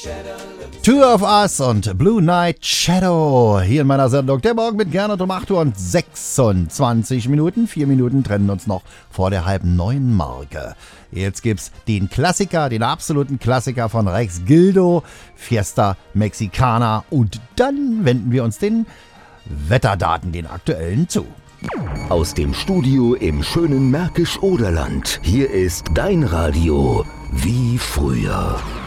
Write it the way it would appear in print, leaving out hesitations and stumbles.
Two of Us und Blue Night Shadow hier in meiner Sendung. Der Morgen mit Gernot um 8 Uhr und 26 Minuten. 4 Minuten trennen uns noch vor der halben 9 Marke. Jetzt gibt's den Klassiker, den absoluten Klassiker von Rex Gildo, Fiesta Mexicana. Und dann wenden wir uns den Wetterdaten, den aktuellen, zu. Aus dem Studio im schönen Märkisch-Oderland. Hier ist dein Radio wie früher.